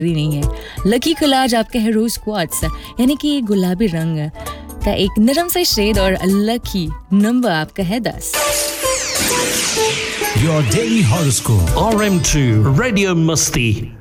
नहीं है। लकी कलाज आपका है रोज क्वार्ट्स, यानी कि गुलाबी रंग का एक नरम सा शेड, और लकी नंबर आपका है 10। Your daily horoscope. RM2 Radio Musti